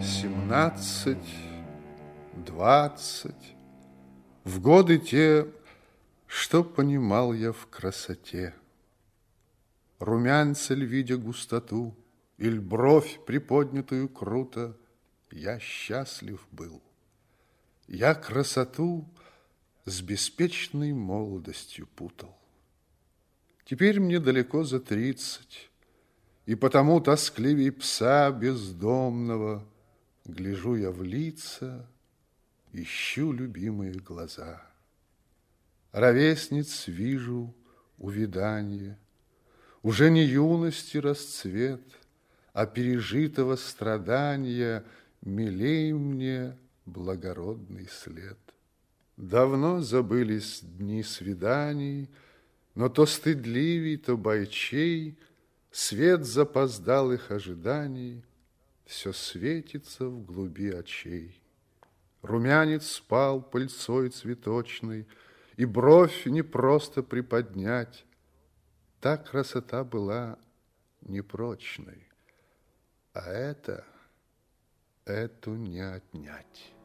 17, 20, в годы те, что понимал я в красоте. Румянца ль, видя густоту, иль бровь, приподнятую круто, я счастлив был. Я красоту с беспечной молодостью путал. Теперь мне далеко за 30, и потому тоскливей пса бездомного гляжу я в лица, ищу любимые глаза. Ровесниц вижу увяданье, уже не юности расцвет, а пережитого страдания милей мне благородный след. Давно забылись дни свиданий, но то стыдливей, то бойчей свет запоздалых ожиданий все светится в глуби очей. Румянец спал пыльцой цветочной, и бровь не просто приподнять. Та красота была непрочной, а эту не отнять.